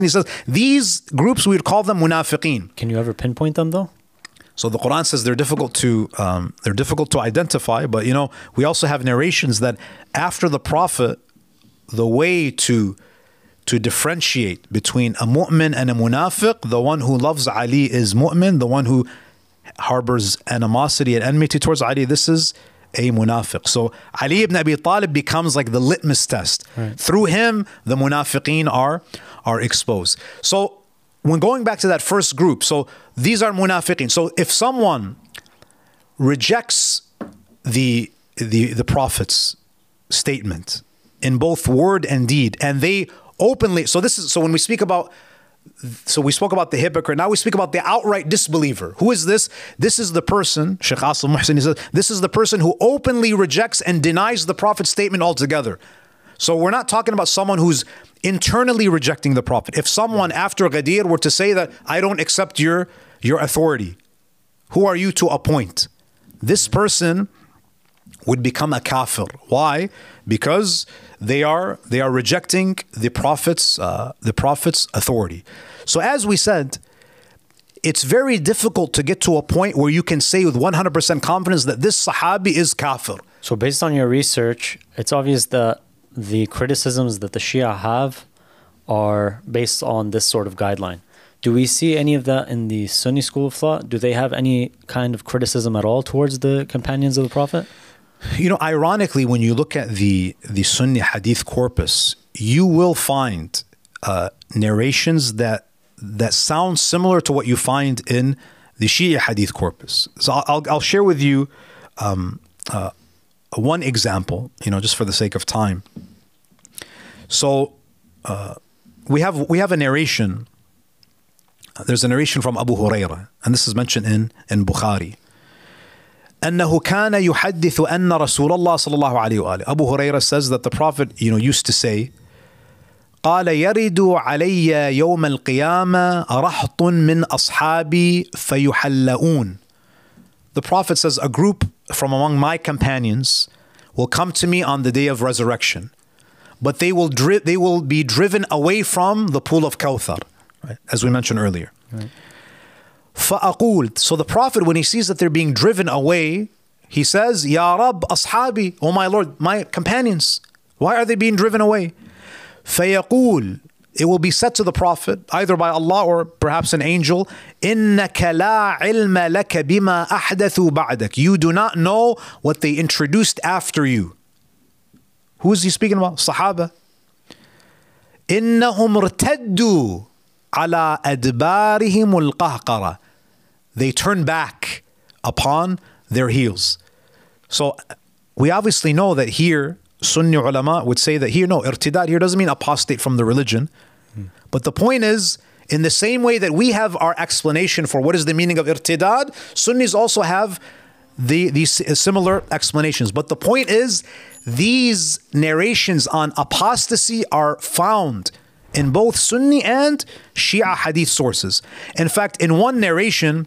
He says, these groups, we would call them munafiqeen. Can you ever pinpoint them though? So the Quran says they're difficult to identify, but we also have narrations that after the Prophet, the way to differentiate between a mu'min and a munafiq, the one who loves Ali is mu'min, the one who harbors animosity and enmity towards Ali, this is a munafiq. So Ali ibn Abi Talib becomes like the litmus test. Right. Through him, the munafiqeen are exposed. So when going back to that first group, so these are munafiqeen. So if someone rejects the Prophet's statement in both word and deed, and they openly, so when we speak about, so we spoke about the hypocrite, now we speak about the outright disbeliever. Who is this? This is the person, Sheikh Asim Muhsin, he says, this is the person who openly rejects and denies the Prophet's statement altogether. So we're not talking about someone who's internally rejecting the Prophet. If someone after Ghadir were to say that, I don't accept your authority, who are you to appoint? This person would become a kafir. Why? Because they are rejecting the Prophet's authority. So as we said, it's very difficult to get to a point where you can say with 100% confidence that this Sahabi is kafir. So based on your research, it's obvious that the criticisms that the Shia have are based on this sort of guideline. Do we see any of that in the Sunni school of thought? Do they have any kind of criticism at all towards the companions of the Prophet? Ironically, when you look at the Sunni hadith corpus, you will find narrations that sound similar to what you find in the Shia hadith corpus. So I'll share with you one example, just for the sake of time. So we have a narration. There's a narration from Abu Hurairah, and this is mentioned in Bukhari. أنه كان يحدث أن رسول الله صلى الله عليه وآله. Abu Hurairah says that the Prophet, used to say, قال يرد علي يوم القيامة رهط من أصحابي فيحلؤون. The Prophet says, a group from among my companions will come to me on the day of resurrection, but they will be driven away from the pool of Kawthar, right? As we mentioned earlier. Right. فأقول, so the Prophet, when he sees that they're being driven away, he says, Ya Rab ashabi, oh my Lord, my companions, why are they being driven away? فيقول, it will be said to the Prophet, either by Allah or perhaps an angel, إنك لا علم لك بما أحدثوا بعدك. You do not know what they introduced after you. Who is he speaking about? Sahaba. إنهم ارتدوا على أدبارهم القهقرة. They turn back upon their heels. So we obviously know that here Sunni ulama would say that here, no, irtidad here doesn't mean apostate from the religion. But the point is, in the same way that we have our explanation for what is the meaning of irtidad, Sunnis also have these similar explanations. But the point is, these narrations on apostasy are found in both Sunni and Shia hadith sources. In fact, in one narration,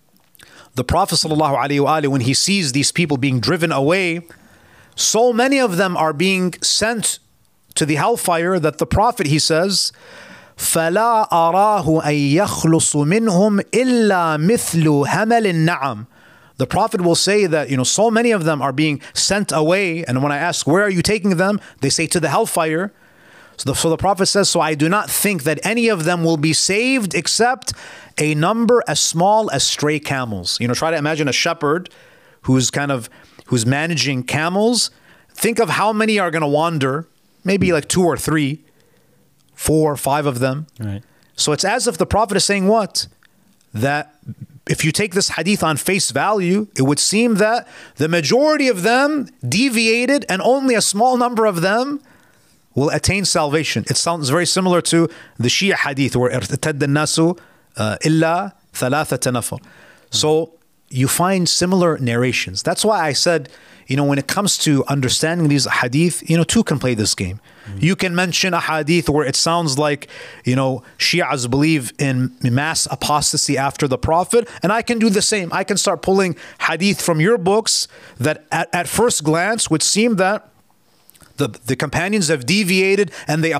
the Prophet ﷺ, when he sees these people being driven away, so many of them are being sent to the hellfire that the Prophet, he says, فَلَا أَرَاهُ أَن يَخْلُصُ مِنْهُمْ إِلَّا مِثْلُ هَمَلِ النَّعَمِ. The Prophet will say that, so many of them are being sent away, and when I ask, where are you taking them? They say, to the hellfire. So the Prophet says, so I do not think that any of them will be saved except a number as small as stray camels. Try to imagine a shepherd who's managing camels. Think of how many are going to wander, maybe like 2 or 3, 4, 5 of them. Right. So it's as if the Prophet is saying what? That if you take this hadith on face value, it would seem that the majority of them deviated and only a small number of them will attain salvation. It sounds very similar to the Shia hadith where ارتد الناس إلا ثلاثة نفر. So you find similar narrations. That's why I said, when it comes to understanding these hadith, two can play this game. You can mention a hadith where it sounds like, Shias believe in mass apostasy after the Prophet, and I can do the same. I can start pulling hadith from your books that at first glance would seem that the companions have deviated and they